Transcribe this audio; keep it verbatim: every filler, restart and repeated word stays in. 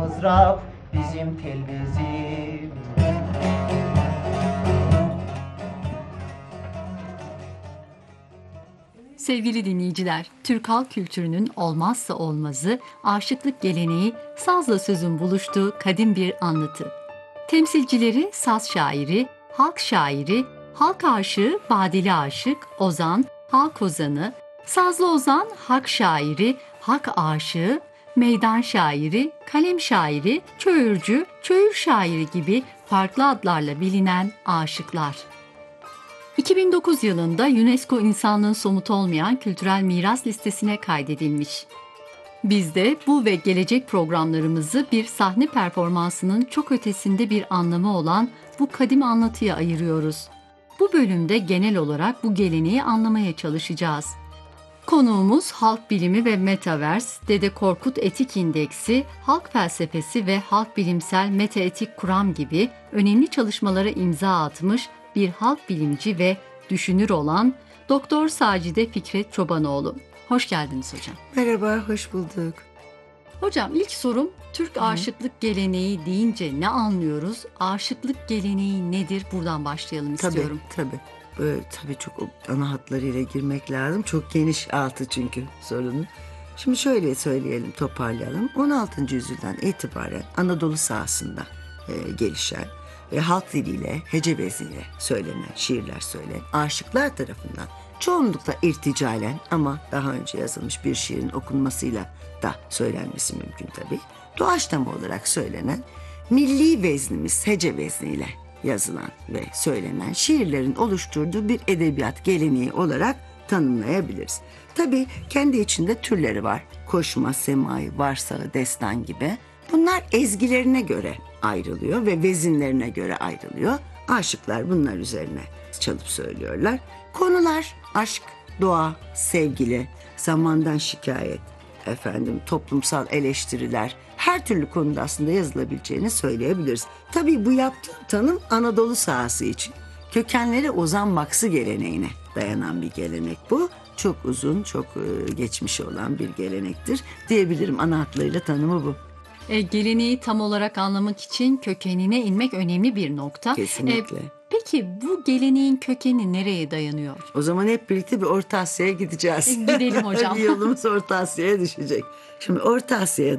mızrap bizim telvezimiz. Sevgili dinleyiciler, Türk halk kültürünün olmazsa olmazı aşıklık geleneği sazla sözün buluştuğu kadim bir anlatı. Temsilcileri saz şairi, halk şairi, halk aşığı, badeli aşık, ozan, halk ozanı, sazlı ozan, halk şairi, halk aşığı, meydan şairi, kalem şairi, çöğürcü, çöğür şairi gibi farklı adlarla bilinen aşıklar. iki bin dokuz yılında UNESCO insanlığın somut olmayan kültürel miras listesine kaydedilmiş. Biz de bu ve gelecek programlarımızı bir sahne performansının çok ötesinde bir anlamı olan bu kadim anlatıya ayırıyoruz. Bu bölümde genel olarak bu geleneği anlamaya çalışacağız. Konuğumuz halk bilimi ve metaverse, Dede Korkut Etik İndeksi, halk felsefesi ve halk bilimsel metaetik kuram gibi önemli çalışmalara imza atmış bir halk bilimci ve düşünür olan Doktor Sacide Fikret Çobanoğlu. Hoş geldiniz hocam. Merhaba, hoş bulduk. Hocam ilk sorum, Türk Hı. aşıklık geleneği deyince ne anlıyoruz? Aşıklık geleneği nedir? Buradan başlayalım istiyorum. Tabii, tabii. Böyle, tabii çok ana hatlarıyla girmek lazım. Çok geniş altı çünkü sorunun. Şimdi şöyle söyleyelim, toparlayalım. on altıncı yüzyıldan itibaren Anadolu sahasında e, gelişen ve halk diliyle, hece veziyle söylenen, şiirler söylenen aşıklar tarafından çoğunlukla irticalen ama daha önce yazılmış bir şiirin okunmasıyla da söylenmesi mümkün tabii. Doğaçlama olarak söylenen, milli veznimiz hece vezniyle yazılan ve söylenen şiirlerin oluşturduğu bir edebiyat geleneği olarak tanımlayabiliriz. Tabii kendi içinde türleri var. Koşma, semai, varsağı, destan gibi. Bunlar ezgilerine göre ayrılıyor ve vezinlerine göre ayrılıyor. Aşıklar bunlar üzerine çalıp söylüyorlar. Konular aşk, doğa, sevgili, zamandan şikayet, efendim toplumsal eleştiriler, her türlü konuda aslında yazılabileceğini söyleyebiliriz. Tabii bu yaptığım tanım Anadolu sahası için. Kökenleri Ozan Maksı geleneğine dayanan bir gelenek bu. Çok uzun, çok e, geçmişi olan bir gelenektir diyebilirim. Ana hatlarıyla tanımı bu. E, geleneği tam olarak anlamak için kökenine inmek önemli bir nokta. Kesinlikle. E, peki bu geleneğin kökeni nereye dayanıyor? O zaman hep birlikte bir Orta Asya'ya gideceğiz. E, gidelim hocam. Bir yolumuz Orta Asya'ya düşecek. Şimdi Orta Asya'ya